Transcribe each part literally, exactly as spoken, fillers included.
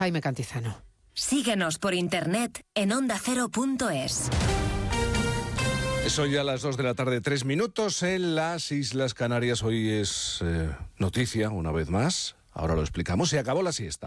Jaime Cantizano. Síguenos por internet en onda cero punto es. Son ya las dos de la tarde, tres minutos en las Islas Canarias. Hoy es eh, noticia, una vez más. Ahora lo explicamos. Se acabó la siesta.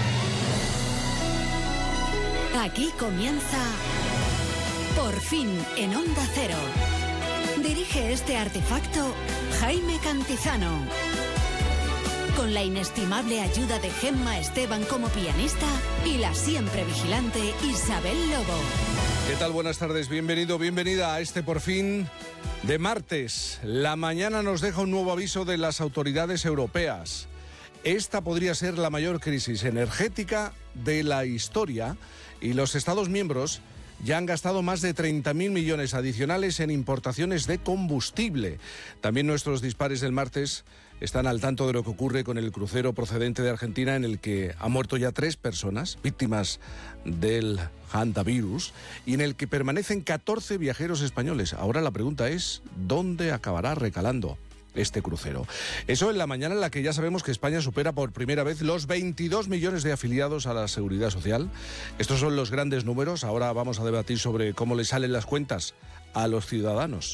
Aquí comienza Por fin en Onda Cero. Dirige este artefacto Jaime Cantizano. Con la inestimable ayuda de Gemma Esteban como pianista y la siempre vigilante Isabel Lobo. ¿Qué tal? Buenas tardes, bienvenido, bienvenida a este Por fin de martes. La mañana nos deja un nuevo aviso de las autoridades europeas. Esta podría ser la mayor crisis energética de la historia y los Estados miembros ya han gastado más de treinta mil millones adicionales en importaciones de combustible. También nuestros dispares del martes están al tanto de lo que ocurre con el crucero procedente de Argentina, en el que han muerto ya tres personas víctimas del hantavirus y en el que permanecen catorce viajeros españoles. Ahora la pregunta es, ¿dónde acabará recalando este crucero? Eso en la mañana en la que ya sabemos que España supera por primera vez los veintidós millones de afiliados a la Seguridad Social. Estos son los grandes números. Ahora vamos a debatir sobre cómo le salen las cuentas a los ciudadanos.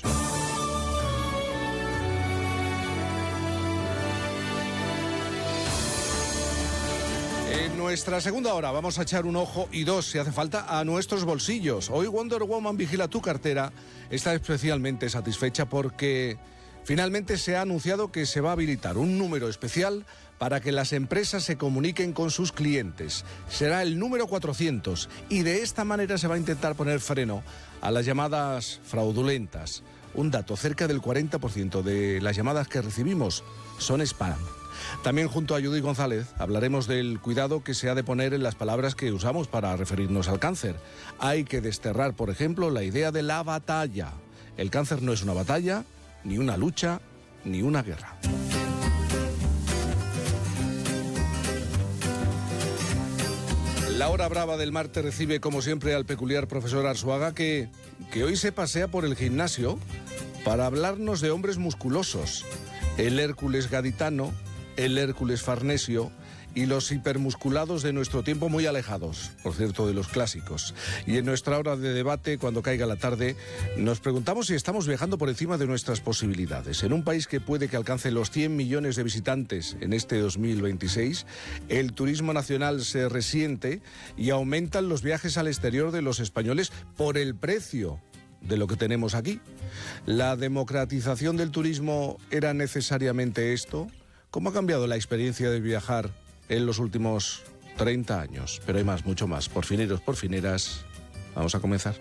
En nuestra segunda hora vamos a echar un ojo y dos, si hace falta, a nuestros bolsillos. Hoy Wonder Woman vigila tu cartera. Está especialmente satisfecha porque finalmente se ha anunciado que se va a habilitar un número especial para que las empresas se comuniquen con sus clientes. Será el número cuatrocientos y de esta manera se va a intentar poner freno a las llamadas fraudulentas. Un dato, cerca del cuarenta por ciento de las llamadas que recibimos son spam. También junto a Judy González hablaremos del cuidado que se ha de poner en las palabras que usamos para referirnos al cáncer. Hay que desterrar, por ejemplo, la idea de la batalla. El cáncer no es una batalla, ni una lucha, ni una guerra. La hora brava del martes recibe, como siempre, al peculiar profesor Arzuaga, que, que hoy se pasea por el gimnasio para hablarnos de hombres musculosos. El Hércules gaditano, el Hércules farnesio y los hipermusculados de nuestro tiempo, muy alejados, por cierto, de los clásicos. Y en nuestra hora de debate, cuando caiga la tarde, nos preguntamos si estamos viajando por encima de nuestras posibilidades. En un país que puede que alcance los cien millones de visitantes en este dos mil veintiséis, el turismo nacional se resiente y aumentan los viajes al exterior de los españoles por el precio de lo que tenemos aquí. ¿La democratización del turismo era necesariamente esto? ¿Cómo ha cambiado la experiencia de viajar en los últimos treinta años? Pero hay más, mucho más. Por fineros, por fineras, vamos a comenzar.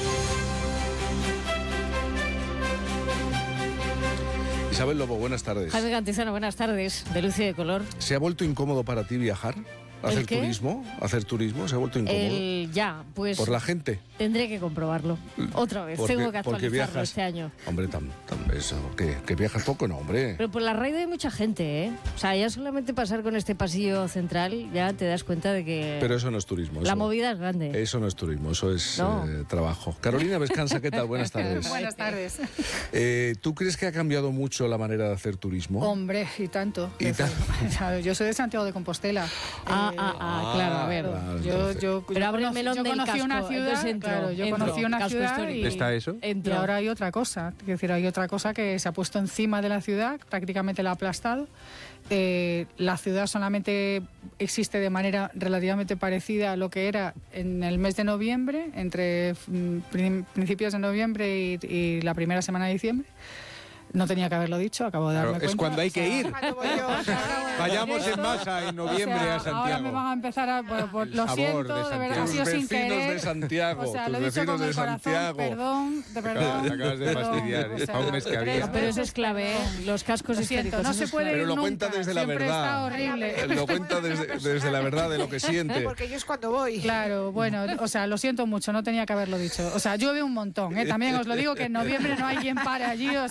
Isabel Lobo, buenas tardes. Jaime Cantizano, buenas tardes, de luz y de color. ¿Se ha vuelto incómodo para ti viajar? ¿Hacer turismo? ¿Hacer turismo? ¿Se ha vuelto incómodo? El, ya, pues... ¿Por la gente? Tendré que comprobarlo. Otra vez, porque, tengo que actualizarlo viajas, este año. Hombre, tan, tan eso, ¿que, que viajas poco? No, hombre. Pero por la raíz hay mucha gente, ¿eh? O sea, ya solamente pasar con este pasillo central ya te das cuenta de que... Pero eso no es turismo. La eso, movida es grande. Eso no es turismo, eso es no. eh, trabajo. Carolina Vescanza, ¿qué tal? Buenas tardes. Buenas tardes. Eh, ¿Tú crees que ha cambiado mucho la manera de hacer turismo? Hombre, y tanto. ¿Y tanto? Yo soy de Santiago de Compostela. Ah, eh, ah, ah, claro. A ver, claro, yo, yo, pero yo abre el conocí, melón yo del conocí casco, una ciudad, entro, claro, yo entro, conocí una casco ciudad histórico. y, ¿Está eso? y ahora hay otra cosa. Es decir, hay otra cosa que se ha puesto encima de la ciudad, prácticamente la ha aplastado. Eh, la ciudad solamente existe de manera relativamente parecida a lo que era en el mes de noviembre, entre mm, principios de noviembre y, y la primera semana de diciembre. No tenía que haberlo dicho, acabo de darme claro, cuenta. es cuando hay o sea, que ir. Vayamos en masa en noviembre o sea, a Santiago. Ahora me van a empezar a... Bueno, pues, lo siento, de, de verdad, ha sido sin querer. de Santiago, o sea, tus lo he dicho vecinos con de el corazón, Santiago. Perdón, de verdad. Te acabas de perdón, fastidiar, o sea, para un mes que había. No, pero eso es clave, ¿eh? Los cascos lo históricos. siento, no eso se es puede clave. Pero lo nunca, cuenta desde la siempre verdad. está horrible. Lo cuenta desde, desde la verdad de lo que siente. Porque yo es cuando voy. Claro, bueno, o sea, lo siento mucho, no tenía que haberlo dicho. O sea, llueve un montón, ¿eh? También os lo digo que en noviembre no hay quien pare allí, o sea, aquello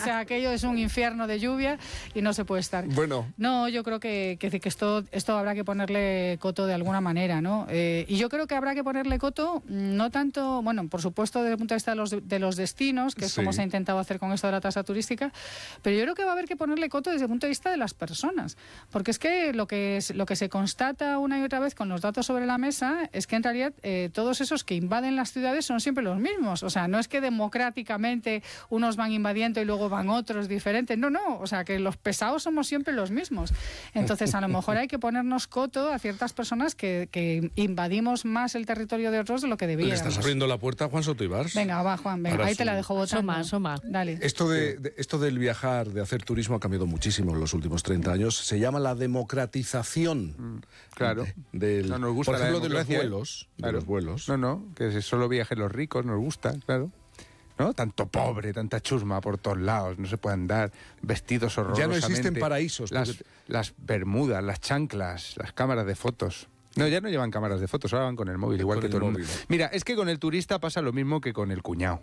Mayo es un infierno de lluvia y no se puede estar. Bueno. No, yo creo que, que, que esto, esto habrá que ponerle coto de alguna manera, ¿no? Eh, y yo creo que habrá que ponerle coto, no tanto, bueno, por supuesto desde el punto de vista de los, de los destinos, que es Sí. como se ha intentado hacer con esto de la tasa turística, pero yo creo que va a haber que ponerle coto desde el punto de vista de las personas, porque es que lo que, es, lo que se constata una y otra vez con los datos sobre la mesa es que en realidad eh, todos esos que invaden las ciudades son siempre los mismos. O sea, no es que democráticamente unos van invadiendo y luego van otros diferentes. No, no. O sea, que los pesados somos siempre los mismos. Entonces, a lo mejor hay que ponernos coto a ciertas personas que, que invadimos más el territorio de otros de lo que Le debíamos. estás abriendo la puerta a Juan Soto Ibars. Venga, va, Juan. Venga, Ahora ahí sí. te la dejo votando. Asoma, asoma. Dale. Esto, de, de- esto del viajar, de hacer turismo ha cambiado muchísimo en los últimos treinta años. Se llama la democratización. Claro. de- del, No nos gusta por la ejemplo, de los democracia, ¿eh? vuelos. De Claro. los vuelos. No, no, que solo viajen los ricos, nos gusta, claro. ¿No? Tanto pobre, tanta chusma por todos lados, no se puede andar vestidos horrorosamente. Ya no existen paraísos, Las, porque- las bermudas, las chanclas, las cámaras de fotos. No, ya no llevan cámaras de fotos, ahora van con el móvil, igual Con que el todo el mundo. móvil. Mira, es que con el turista pasa lo mismo que con el cuñado.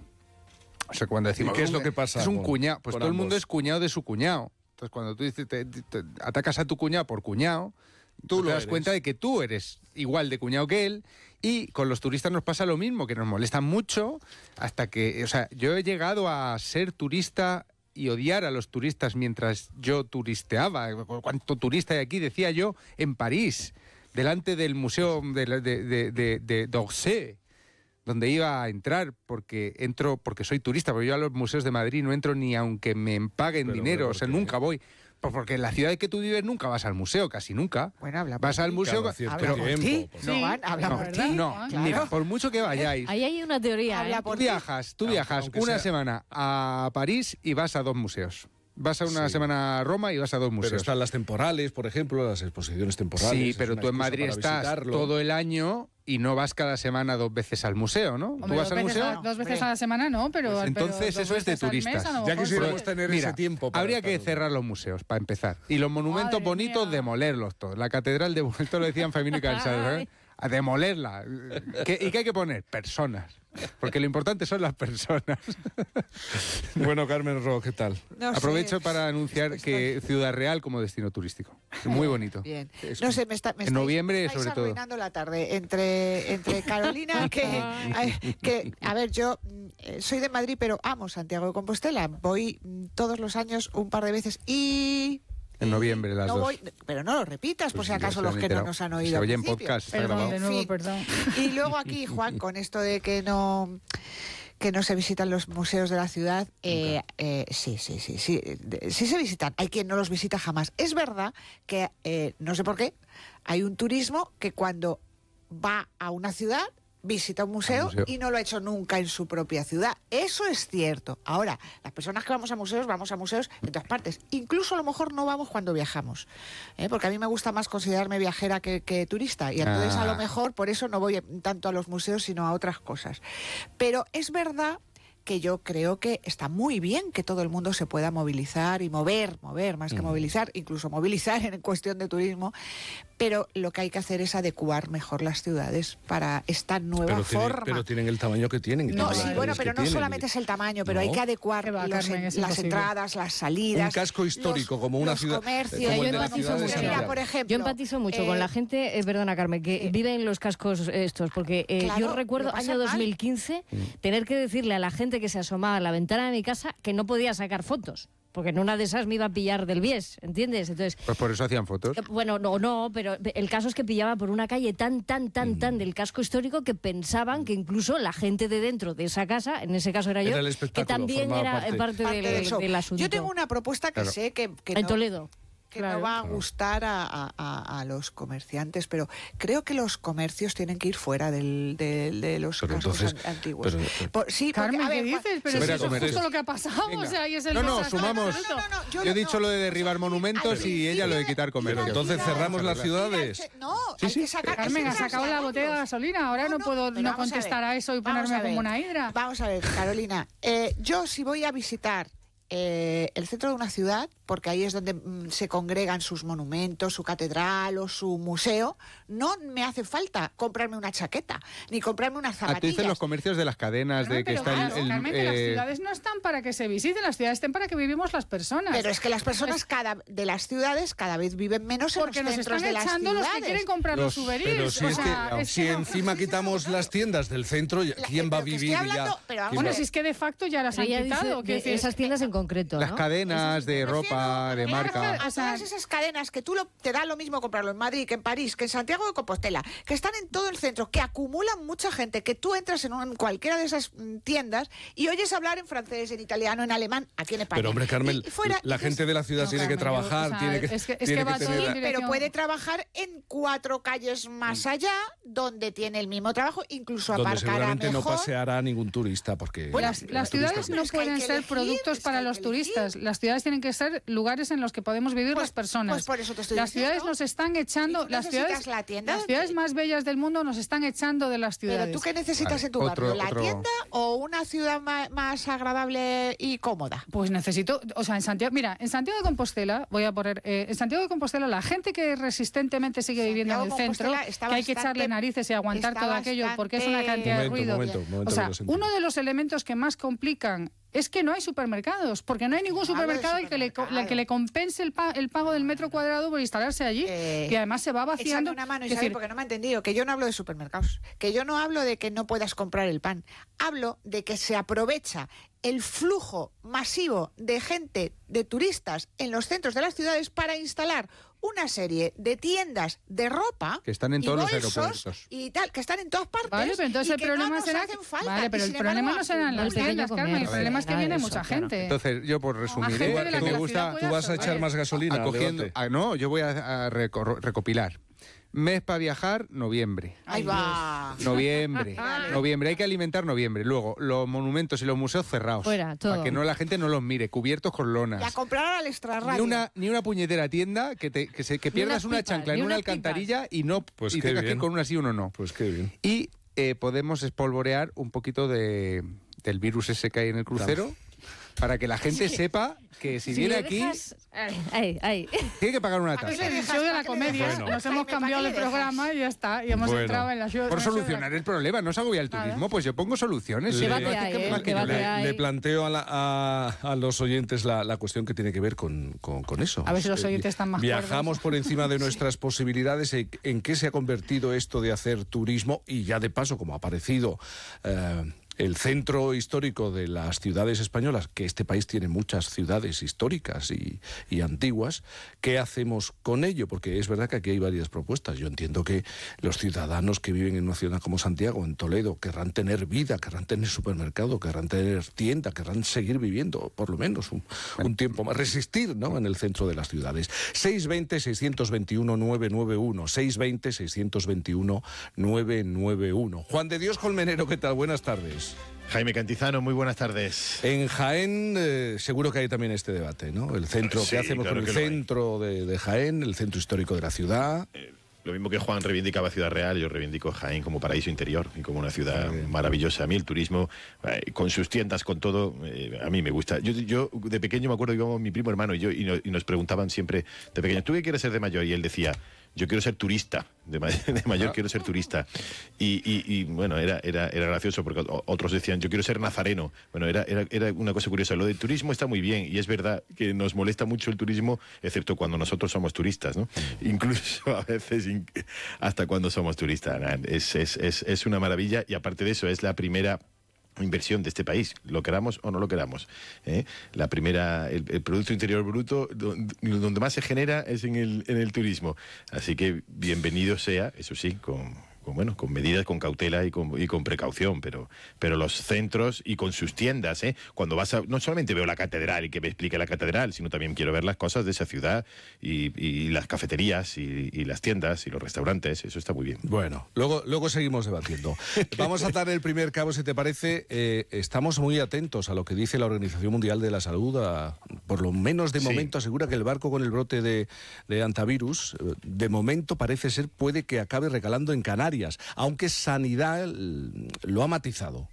O sea, cuando decimos... ¿Y qué es "Un- lo que pasa Es un con- cuñado. Pues con todo el mundo ambos? es cuñado de su cuñado. Entonces, cuando tú dices, te- te- te atacas a tu cuñado por cuñado, Tú tú lo te das eres. cuenta de que tú eres igual de cuñado que él. Y con los turistas nos pasa lo mismo, que nos molestan mucho hasta que... O sea, yo he llegado a ser turista y odiar a los turistas mientras yo turisteaba. ¿Cuánto turista hay aquí? Decía yo, en París, delante del museo de, de, de, de, de d'Orsay, donde iba a entrar porque entro porque soy turista, porque yo a los museos de Madrid no entro ni aunque me paguen Pero, dinero, ¿por o sea, qué? nunca voy. Pues porque en la ciudad que tú vives nunca vas al museo, casi nunca. Bueno, habla por Vas al ti. museo, Cada cierto pero tiempo, Sí, por- sí, Juan, habla no, por ¿verdad? ti. no, Juan, claro. mira, por mucho que vayáis, Ahí hay una teoría. Habla ¿eh? por tú ti. viajas, tú viajas Aunque una sea- semana a París y vas a dos museos. Vas a una Sí. semana a Roma y vas a dos Pero museos. están las temporales, por ejemplo, las exposiciones temporales. Sí, es pero una tú en excusa Madrid para estás visitarlo. todo el año y no vas cada semana dos veces al museo, ¿no? Hombre, ¿Tú vas dos al veces, museo? a, dos veces Hombre. a la semana no, pero... Pues pero entonces dos eso es de veces al mes, turistas. a lo Ya mejor quisiéramos sí. tener Mira, ese tiempo para habría que estar- cerrar los museos, para empezar. Y los monumentos Madre bonitos, mía. demolerlos todos. La catedral de esto lo decían Femino y Cansado, ¿eh? A demolerla. ¿Qué- ¿Y qué hay que poner? Personas. Porque lo importante son las personas. Bueno, Carmen Ro, ¿qué tal? No sé. Aprovecho para anunciar Estoy- que Ciudad Real como destino turístico. Muy bonito. Bien. Es- No sé, me está, me en estáis- noviembre, me estáis sobre todo. arruinando la tarde entre, entre Carolina, que, ay, que, a ver, yo mm, eh, soy de Madrid, pero amo Santiago de Compostela. Voy mm, todos los años un par de veces y... En noviembre, las no dos. voy, pero no lo repitas, por Pues si ya acaso se los han que no enterado. nos han Se oído. al oye en principio. podcast, está Perdón, grabado. de nuevo, fin. perdón. Y luego aquí, Juan, con esto de que no que no se visitan los museos de la ciudad, eh, eh, sí, sí, sí, sí, de- sí se visitan. Hay quien no los visita jamás. Es verdad que, eh, no sé por qué, hay un turismo que cuando va a una ciudad visita un museo, museo. y no lo ha hecho nunca en su propia ciudad. Eso es cierto. Ahora, las personas que vamos a museos, vamos a museos en todas partes. Incluso a lo mejor no vamos cuando viajamos. ¿eh? Porque a mí me gusta más considerarme viajera que, que turista. Y entonces a lo Ah. mejor por eso no voy tanto a los museos, sino a otras cosas. Pero es verdad que yo creo que está muy bien que todo el mundo se pueda movilizar y mover, mover más que movilizar, incluso movilizar en cuestión de turismo, pero lo que hay que hacer es adecuar mejor las ciudades para esta nueva Pero, tiene- forma. pero tienen el tamaño que tienen. y No, tienen sí, las bueno, calles pero que no tienen. solamente es el tamaño, pero No. hay que adecuar Qué va, los Carmen, en- es las imposible. entradas, las salidas. Un casco histórico, los- como una los ciudad- comercios. como el de Yo la empatizo ciudad de mucho, Santiago. mira, por ejemplo, Yo empatizo mucho eh, con la gente, eh, perdona Carmen, que eh, vive en los cascos estos, porque eh, claro, yo recuerdo lo pasan año mal. dos mil quince tener que decirle a la gente que se asomaba a la ventana de mi casa que no podía sacar fotos, porque en una de esas me iba a pillar del bies, ¿entiendes? Entonces, Pues por eso hacían fotos. eh, bueno, no, no, pero el caso es que pillaba por una calle tan, tan, tan, tan del casco histórico que pensaban que incluso la gente de dentro de esa casa, en ese caso era yo, Era el que espectáculo, también formaba era parte. parte, parte del, del show. del asunto. Yo tengo una propuesta que Claro. sé que, que En no- Toledo. que Claro. no va a gustar a, a- a- a los comerciantes, pero creo que los comercios tienen que ir fuera del, del- de los Pero cascos entonces- an- antiguos. pero- pero- Por- sí, porque, Carmen, a ver, ¿qué Juan- dices? Pero Sí, si espera, eso es comer justo eso. lo que ha pasado, Venga. o sea, y es el No, no, desastre sumamos. absoluto. No, no, no, yo Yo he no- dicho lo de o sea, derribar monumentos al y ella lo de quitar comercio. Mira, Entonces mira, cerramos las mira, ciudades. mira, No, Sí, hay sí. que sacar... Carmen, hay ha que sacado la trasladárnoslos. botella de gasolina, ahora no, puedo pero no vamos a contestar ver. a, eso y Vamos ponerme a ver. como una hidra. Vamos a ver, Carolina, eh, yo si voy a visitar eh, el centro de una ciudad, porque ahí es donde mm, se congregan sus monumentos, su catedral o su museo, no me hace falta comprarme una chaqueta, ni comprarme unas zapatillas. Ah, tú dices los comercios de las cadenas, No, de que pero están... claro, realmente las ciudades no están para que se visiten, las ciudades están para que vivimos las personas. Pero es que las personas cada de las ciudades cada vez viven menos Porque en los nos centros están de las echando ciudades. los que quieren comprar los, los souvenirs. Pero si, o es sea, que, es si que no- encima quitamos las tiendas del centro, ¿quién va a Pero que vivir? estoy y hablando- ya, pero vamos ¿quién a Bueno, va- si es que de facto ya las han Ella dice quitado. de quiero decir, esas tiendas en concreto, Las ¿no? cadenas de ropa, de Me marca... refiero a O sea, todas esas cadenas que tú lo, te da lo mismo comprarlo en Madrid, que en París, que en Santiago de Compostela, que están en todo el centro, que acumulan mucha gente, que tú entras en, un- en cualquiera de esas mm, tiendas y oyes hablar en francés, en italiano, en alemán, aquí en España. Pero hombre, Carmel, Y- y fuera, la dices, gente de la ciudad No, tiene que Carmen, yo- trabajar, o sea, tiene que, es que- es tiene que que va todo tener... en Sí, dirección- pero puede trabajar en cuatro calles más allá, donde tiene el mismo trabajo, incluso donde aparcará seguramente no mejor. paseará ningún turista, porque... Bueno, Las, el las turista- ciudades Pero no es que hay pueden que ser elegir, productos es que para hay que los elegir. turistas. Las ciudades tienen que ser lugares en los que podemos vivir Pues- las personas. pues por eso te estoy las diciendo. ciudades nos están echando, ¿Y tú las necesitas ciudades, la tienda? las ciudades más bellas del mundo nos están echando de las ciudades. Pero tú qué necesitas Vale, en tu otro- barrio, ¿la otro- tienda o una ciudad ma- más agradable y cómoda? Pues necesito, o sea, en Santiago, mira, en Santiago de Compostela, voy a poner, eh, en Santiago de Compostela la gente que resistentemente sigue viviendo en el Santiago de centro, Compostela está que hay que bastante- echarle narices y aguantar está todo aquello porque es una bastante- cantidad de Momento, ruido. momento, momento, o sea, que lo sentimos. uno de los elementos que más complican es que no hay supermercados, porque no hay ningún No hablo de supermercado al que le, co- supermercado. que le compense el, pa- el pago del metro cuadrado por instalarse allí, Eh, y además se va Échame vaciando. una mano, Es Isabel, decir, porque no me ha entendido, que yo no hablo de supermercados, que yo no hablo de que no puedas comprar el pan, hablo de que se aprovecha el flujo masivo de gente, de turistas en los centros de las ciudades para instalar una serie de tiendas de ropa Que están en y todos los bolsos aeropuertos. y tal, que están en todas partes. Vale, pero entonces y el que problema no nos será hacen que, falta, vale, y pero el sin problema embargo, no serán las el pequeño tiendas, Carmen, el comercio, problema es que nada de viene eso, mucha claro. gente. Entonces, yo por resumir, gente de la me que la gusta... ciudad puede Tú vas a absorber. echar más gasolina. al acogiendo, debate. ah, no, yo voy a, a reco- recopilar. Mes para viajar, noviembre. Ahí va. Noviembre, noviembre, hay que alimentar noviembre. Luego, los monumentos y los museos cerrados. Fuera, todo. Para que no la gente no los mire, cubiertos con Y a lonas. comprar al extrarradio. Ni una, ni una puñetera tienda que, te, que, se, que Ni pierdas unas una pipas, chancla ni en una unas alcantarilla y no Pues y qué tengas que bien. ir con una sí, uno no. Pues qué bien. Y eh, podemos espolvorear un poquito de, del virus ese que hay en el crucero para que la gente sepa que si, Si viene le aquí dejas- Ay, ay, ay. tiene que pagar una ¿Para qué tasa. le El dejas? show de ¿Para la qué le comedia, dejas? Bueno. nos hemos Jaime, ¿para cambiado qué el le dejas? programa y ya está, y hemos Bueno. entrado en la show. Por en el show de la- solucionar el problema, no os hago ya el turismo, pues yo pongo soluciones. Le- Sí, Debate no, hay, ¿qué ¿eh? más que yo Debate le- hay. Le planteo a, la- a- a los oyentes la, la cuestión que tiene que ver con, con- con eso. A ver si los Eh, oyentes están más Viajamos cuerdos. por encima de nuestras posibilidades. ¿En, en qué se ha convertido esto de hacer turismo? Y ya de paso, como ha aparecido eh, el centro histórico de las ciudades españolas, que este país tiene muchas ciudades históricas y, y antiguas, ¿qué hacemos con ello? Porque es verdad que aquí hay varias propuestas. Yo entiendo que los ciudadanos que viven en una ciudad como Santiago, en Toledo, querrán tener vida, querrán tener supermercado, querrán tener tienda, querrán seguir viviendo, por lo menos un, un tiempo más, resistir, ¿no?, en el centro de las ciudades. seis veinte, seiscientos veintiuno, novecientos noventa y uno, seis veinte, seiscientos veintiuno, novecientos noventa y uno. Juan de Dios Colmenero, ¿qué tal? Buenas tardes. Jaime Cantizano, muy buenas tardes. En Jaén eh, seguro que hay también este debate, ¿no? El centro, Sí, ¿qué hacemos claro con el que lo hay. centro de, de Jaén, el centro histórico de la ciudad? Lo mismo que Juan reivindicaba Ciudad Real, yo reivindico Jaén como paraíso interior y como una ciudad Muy bien. maravillosa. A mí el turismo, eh, con sus tiendas, con todo, eh, a mí me gusta. Yo, yo de pequeño me acuerdo que íbamos mi primo hermano y yo y, no- y nos preguntaban siempre de pequeño, ¿tú qué quieres ser de mayor? Y él decía, yo quiero ser turista, de, ma- de mayor quiero ser turista. Y, y- y, bueno, era, era, era gracioso porque o- otros decían, yo quiero ser nazareno. Bueno, era, era, era una cosa curiosa. Lo del turismo está muy bien y es verdad que nos molesta mucho el turismo, excepto cuando nosotros somos turistas, ¿no? Incluso a veces in- hasta cuando somos turistas. Nah, Es, es, es, es una maravilla y aparte de eso es la primera inversión de este país, lo queramos o no lo queramos. ¿eh? La primera, el, el Producto Interior Bruto, donde, donde más se genera es en el, en el turismo. Así que bienvenido sea, eso sí, con, con, bueno, con medidas, con cautela y con, y con precaución, pero, pero los centros y con sus tiendas, ¿eh? Cuando vas a, no solamente veo la catedral y que me explique la catedral, sino también quiero ver las cosas de esa ciudad y, y las cafeterías y, y las tiendas y los restaurantes, eso está muy bien. Bueno, luego, luego seguimos debatiendo. Vamos a dar el primer cabo, si te parece. Eh, estamos muy atentos a lo que dice la Organización Mundial de la Salud. A- por lo menos de Sí. momento asegura que el barco con el brote de, de antivirus, eh, de momento parece ser, puede que acabe recalando en Canarias, aunque Sanidad eh, lo ha matizado.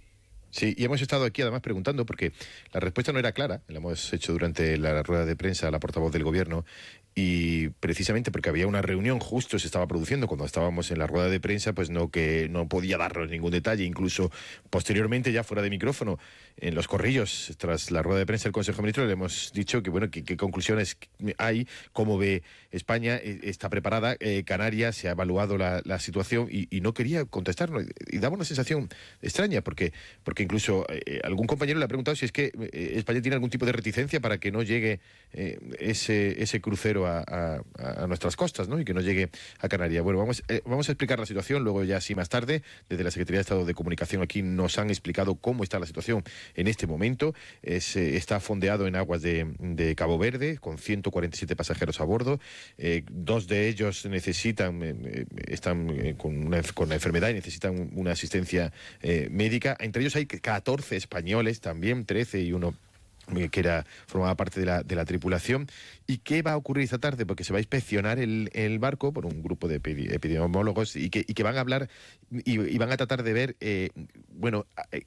Sí, y hemos estado aquí además preguntando, porque la respuesta no era clara, la hemos hecho durante la rueda de prensa a la portavoz del Gobierno, y precisamente porque había una reunión justo se estaba produciendo cuando estábamos en la rueda de prensa, pues no que no podía darnos ningún detalle. Incluso posteriormente, ya fuera de micrófono, en los corrillos tras la rueda de prensa del Consejo de Ministros, le hemos dicho que bueno, que, qué conclusiones hay, cómo ve España, está preparada, eh, Canarias, se ha evaluado la, la situación, y, y no quería contestarnos, y daba una sensación extraña, porque porque incluso eh, algún compañero le ha preguntado si es que eh, España tiene algún tipo de reticencia para que no llegue eh, ese, ese crucero A, a, a nuestras costas, ¿no? Y que no llegue a Canarias. Bueno, vamos, eh, vamos a explicar la situación, luego ya sí más tarde, desde la Secretaría de Estado de Comunicación aquí nos han explicado cómo está la situación en este momento. Es, eh, está fondeado en aguas de, de Cabo Verde, con ciento cuarenta y siete pasajeros a bordo. Eh, dos de ellos necesitan, eh, están eh, con, una, con una enfermedad y necesitan una asistencia eh, médica. Entre ellos hay catorce españoles también, trece y uno que era formaba parte de la, de la tripulación. ¿Y qué va a ocurrir esta tarde? Porque se va a inspeccionar el, el barco por un grupo de epidemiólogos y que, y que van a hablar y, y van a tratar de ver, eh, bueno, eh,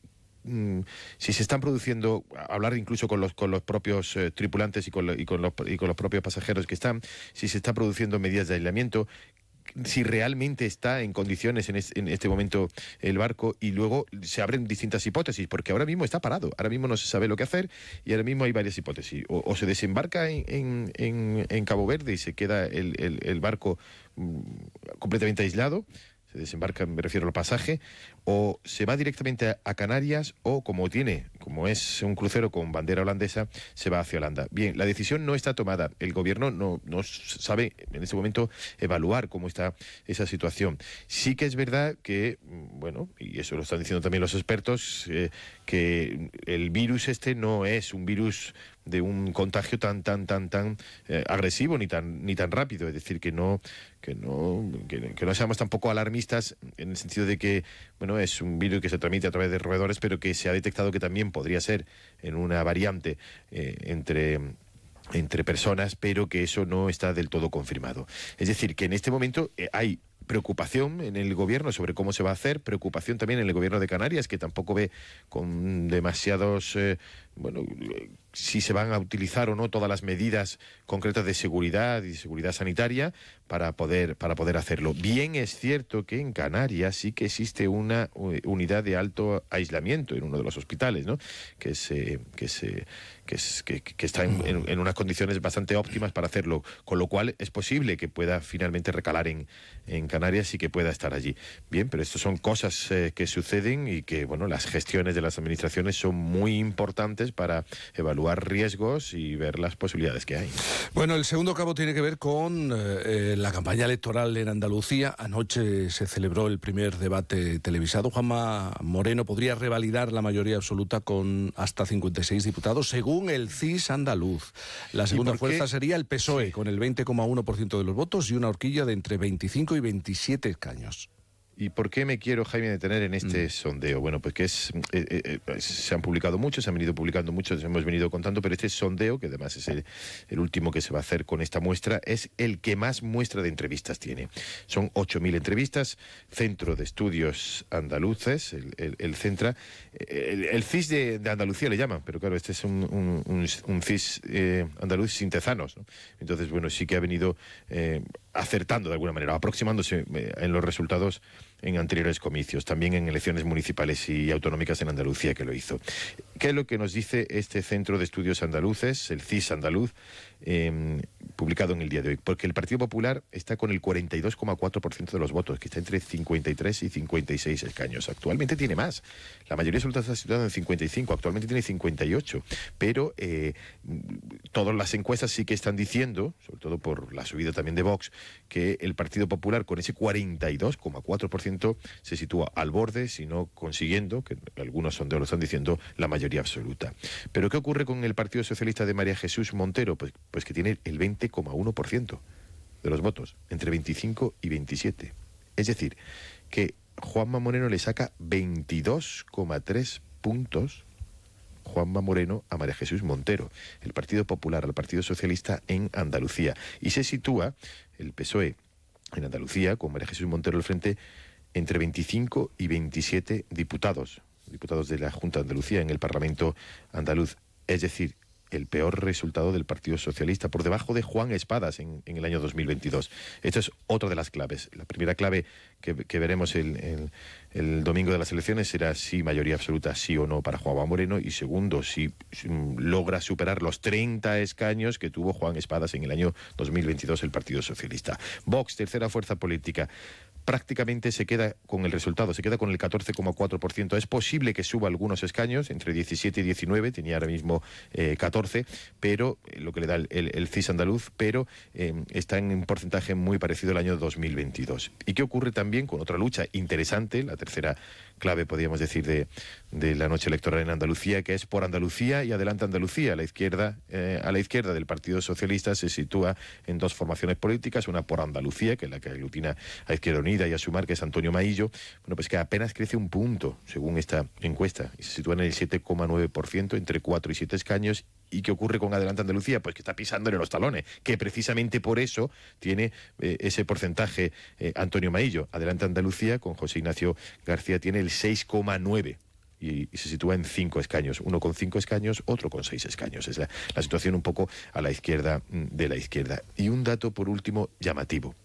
si se están produciendo, hablar incluso con los con los propios eh, tripulantes y con, lo, y, con los, y con los propios pasajeros que están, si se están produciendo medidas de aislamiento, si realmente está en condiciones en este, en este momento el barco, y luego se abren distintas hipótesis, porque ahora mismo está parado, ahora mismo no se sabe lo que hacer y ahora mismo hay varias hipótesis. O, o se desembarca en, en, en, en Cabo Verde y se queda el, el, el barco mm, completamente aislado, se desembarca, me refiero al pasaje, o se va directamente a, a Canarias, o como tiene, como es un crucero con bandera holandesa, se va hacia Holanda. Bien, la decisión no está tomada. El Gobierno no, no sabe en este momento evaluar cómo está esa situación. Sí que es verdad que, bueno, y eso lo están diciendo también los expertos, eh, que el virus este no es un virus de un contagio tan tan tan tan eh, agresivo ni tan ni tan rápido, es decir, que no que no que, que no seamos tampoco alarmistas en el sentido de que, bueno, es un virus que se transmite a través de roedores, pero que se ha detectado que también podría ser en una variante eh, entre entre personas, pero que eso no está del todo confirmado. Es decir, que en este momento eh, hay preocupación en el Gobierno sobre cómo se va a hacer, preocupación también en el Gobierno de Canarias, que tampoco ve con demasiados, eh, bueno, si se van a utilizar o no todas las medidas concretas de seguridad y seguridad sanitaria para poder, para poder hacerlo. Bien es cierto que en Canarias sí que existe una unidad de alto aislamiento en uno de los hospitales, ¿no? Que se, que se que, es, que, que está en, en, en unas condiciones bastante óptimas para hacerlo, con lo cual es posible que pueda finalmente recalar en, en Canarias y que pueda estar allí. Bien, pero estas son cosas eh, que suceden y que, bueno, las gestiones de las administraciones son muy importantes para evaluar riesgos y ver las posibilidades que hay. Bueno, el segundo cabo tiene que ver con eh, la campaña electoral en Andalucía. Anoche se celebró el primer debate televisado. Juanma Moreno podría revalidar la mayoría absoluta con hasta cincuenta y seis diputados, según el C I S andaluz. La segunda fuerza sería el P S O E, con el veinte coma uno por ciento de los votos y una horquilla de entre veinticinco y veintisiete escaños. ¿Y por qué me quiero, Jaime, detener en este mm. sondeo? Bueno, pues que es eh, eh, se han publicado muchos, se han venido publicando muchos, hemos venido contando, pero este sondeo, que además es el, el último que se va a hacer con esta muestra, es el que más muestra de entrevistas tiene. Son ocho mil entrevistas, Centro de Estudios Andaluces, el, el, el Centra, el, el C I S de, de Andalucía le llaman, pero claro, este es un, un, un, un C I S eh, andaluz sin tezanos, ¿no? Entonces, bueno, sí que ha venido eh, acertando de alguna manera, aproximándose eh, en los resultados en anteriores comicios, también en elecciones municipales y autonómicas en Andalucía, que lo hizo. ¿Qué es lo que nos dice este Centro de Estudios Andaluces, el C I S andaluz, eh, publicado en el día de hoy? Porque el Partido Popular está con el cuarenta y dos coma cuatro por ciento de los votos, que está entre cincuenta y tres y cincuenta y seis escaños. Actualmente tiene más. La mayoría absoluta está situada en cincuenta y cinco, actualmente tiene cincuenta y ocho. Pero eh, todas las encuestas sí que están diciendo, sobre todo por la subida también de Vox, que el Partido Popular con ese cuarenta y dos coma cuatro por ciento se sitúa al borde, si no consiguiendo, que algunos sondeos lo están diciendo, la mayoría absoluta. Pero ¿qué ocurre con el Partido Socialista de María Jesús Montero? Pues, pues que tiene el veinte coma uno por ciento de los votos, entre veinticinco y veintisiete. Es decir, que Juanma Moreno le saca veintidós coma tres puntos, Juanma Moreno a María Jesús Montero, el Partido Popular al Partido Socialista en Andalucía. Y se sitúa el P S O E en Andalucía, con María Jesús Montero al frente, entre veinticinco y veintisiete diputados. diputados de la Junta de Andalucía en el Parlamento andaluz. Es decir, el peor resultado del Partido Socialista, por debajo de Juan Espadas en, en el año dos mil veintidós. Esta es otra de las claves. La primera clave que, que veremos el, el, el domingo de las elecciones será si mayoría absoluta, sí o no, para Juanma Moreno, y segundo, si, si logra superar los treinta escaños que tuvo Juan Espadas en el año dos mil veintidós el Partido Socialista. Vox, tercera fuerza política, prácticamente se queda con el resultado, se queda con el catorce coma cuatro por ciento. Es posible que suba algunos escaños, entre diecisiete y diecinueve, tenía ahora mismo eh, catorce, pero eh, lo que le da el, el, el C I S andaluz, pero eh, está en un porcentaje muy parecido al año dos mil veintidós. ¿Y qué ocurre también con otra lucha interesante, la tercera clave, podríamos decir, de, de la noche electoral en Andalucía, que es por Andalucía y Adelante Andalucía? A la izquierda, eh, a la izquierda del Partido Socialista se sitúa en dos formaciones políticas, una por Andalucía, que es la que aglutina a Izquierda Unida y a Sumar, que es Antonio Maillo, bueno, pues que apenas crece un punto, según esta encuesta, y se sitúa en el siete coma nueve por ciento, entre cuatro y siete escaños. ¿Y qué ocurre con Adelante Andalucía? Pues que está pisándole los talones, que precisamente por eso tiene eh, ese porcentaje eh, Antonio Maillo. Adelante Andalucía, con José Ignacio García, tiene el seis coma nueve. Y, y se sitúa en cinco escaños, uno con cinco escaños, otro con seis escaños. Es la, la situación un poco a la izquierda de la izquierda. Y un dato, por último, llamativo,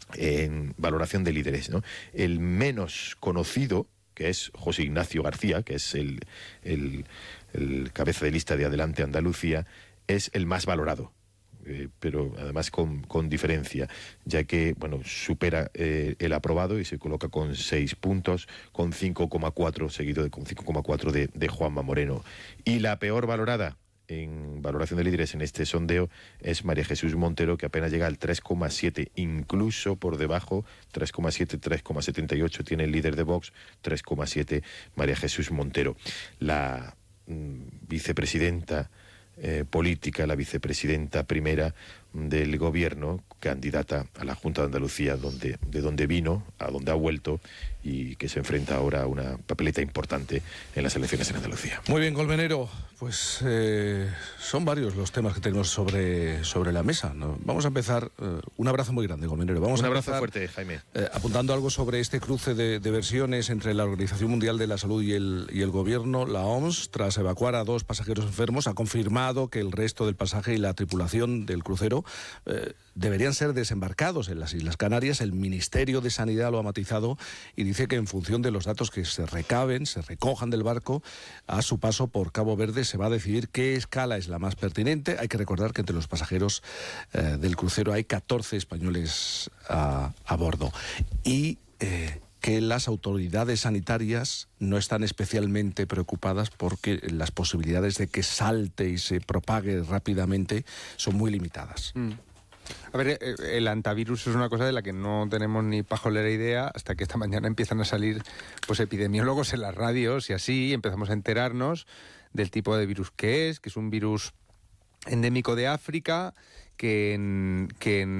en valoración de líderes, ¿no? El menos conocido, que es José Ignacio García, que es el, el, el cabeza de lista de Adelante Andalucía, es el más valorado. Eh, pero además con, con diferencia, ya que bueno supera eh, el aprobado y se coloca con seis puntos, con cinco coma cuatro, seguido de con cinco coma cuatro de, de Juanma Moreno. Y la peor valorada en valoración de líderes en este sondeo es María Jesús Montero, que apenas llega al tres coma siete, incluso por debajo, tres coma siete, tres coma setenta y ocho tiene el líder de Vox, tres coma siete María Jesús Montero. La mm, vicepresidenta Eh, política, la vicepresidenta primera del gobierno, candidata a la Junta de Andalucía, donde, de donde vino, a donde ha vuelto, y que se enfrenta ahora a una papeleta importante en las elecciones en Andalucía. Muy bien, Colmenero, pues eh, son varios los temas que tenemos sobre, sobre la mesa, ¿no? Vamos a empezar, eh, un abrazo muy grande, Colmenero. Vamos un a abrazo empezar, fuerte, Jaime. Eh, apuntando algo sobre este cruce de, de versiones entre la Organización Mundial de la Salud y el, y el gobierno. La O M S, tras evacuar a dos pasajeros enfermos, ha confirmado que el resto del pasaje y la tripulación del crucero eh, deberían ser desembarcados en las Islas Canarias. El Ministerio de Sanidad lo ha matizado y dice que en función de los datos que se recaben, se recojan del barco, a su paso por Cabo Verde se va a decidir qué escala es la más pertinente. Hay que recordar que entre los pasajeros eh, del crucero hay catorce españoles a, a bordo. Y eh, que las autoridades sanitarias no están especialmente preocupadas porque las posibilidades de que salte y se propague rápidamente son muy limitadas. Mm. A ver, el antivirus es una cosa de la que no tenemos ni pajolera idea hasta que esta mañana empiezan a salir pues epidemiólogos en las radios y así, y empezamos a enterarnos del tipo de virus que es, que es un virus endémico de África, que en, que en